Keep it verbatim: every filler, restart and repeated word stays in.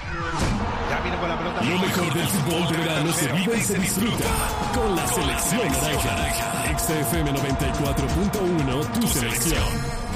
Ya viene con la pelota. Lo mejor del fútbol de verano se vive y se disfruta con la selección naranja. X F M noventa y cuatro punto uno, tu selección.